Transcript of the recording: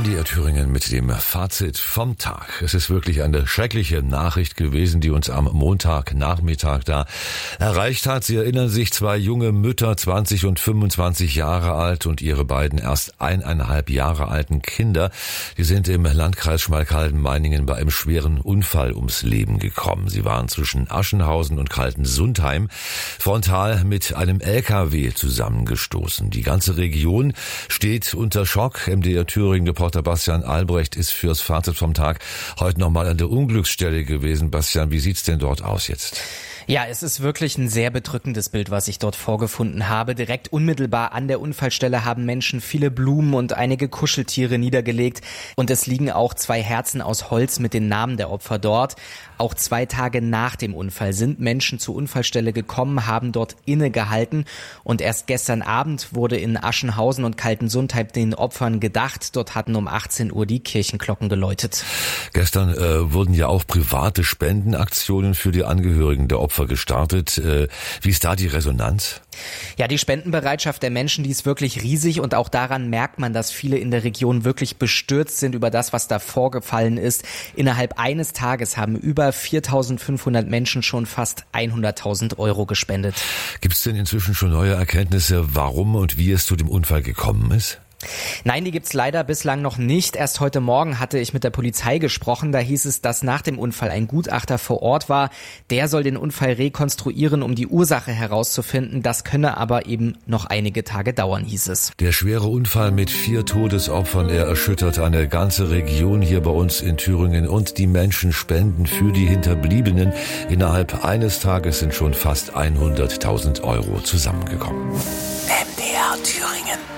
MDR Thüringen mit dem Fazit vom Tag. Es ist wirklich eine schreckliche Nachricht gewesen, die uns am Montagnachmittag da erreicht hat. Sie erinnern sich, 2 junge Mütter, 20 und 25 Jahre alt und ihre beiden erst 1,5 Jahre alten Kinder. Die sind im Landkreis Schmalkalden-Meiningen bei einem schweren Unfall ums Leben gekommen. Sie waren zwischen Aschenhausen und Kaltensundheim frontal mit einem LKW zusammengestoßen. Die ganze Region steht unter Schock. MDR Thüringen-Reporter Bastian Albrecht ist fürs Fazit vom Tag heute nochmal an der Unglücksstelle gewesen. Bastian, wie sieht's denn dort aus jetzt? Ja, es ist wirklich ein sehr bedrückendes Bild, was ich dort vorgefunden habe. Direkt unmittelbar an der Unfallstelle haben Menschen viele Blumen und einige Kuscheltiere niedergelegt. Und es liegen auch 2 Herzen aus Holz mit den Namen der Opfer dort. Auch 2 Tage nach dem Unfall sind Menschen zur Unfallstelle gekommen, haben dort innegehalten. Und erst gestern Abend wurde in Aschenhausen und Kaltensundheim den Opfern gedacht. Dort hatten um 18 Uhr die Kirchenglocken geläutet. Gestern wurden ja auch private Spendenaktionen für die Angehörigen der Opfer gestartet. Wie ist da die Resonanz? Ja, die Spendenbereitschaft der Menschen, die ist wirklich riesig und auch daran merkt man, dass viele in der Region wirklich bestürzt sind über das, was da vorgefallen ist. Innerhalb eines Tages haben über 4.500 Menschen schon fast 100.000 Euro gespendet. Gibt es denn inzwischen schon neue Erkenntnisse, warum und wie es zu dem Unfall gekommen ist? Nein, die gibt's leider bislang noch nicht. Erst heute Morgen hatte ich mit der Polizei gesprochen. Da hieß es, dass nach dem Unfall ein Gutachter vor Ort war. Der soll den Unfall rekonstruieren, um die Ursache herauszufinden. Das könne aber eben noch einige Tage dauern, hieß es. Der schwere Unfall mit 4 Todesopfern, er erschüttert eine ganze Region hier bei uns in Thüringen. Und die Menschen spenden für die Hinterbliebenen. Innerhalb eines Tages sind schon fast 100.000 Euro zusammengekommen. MDR Thüringen.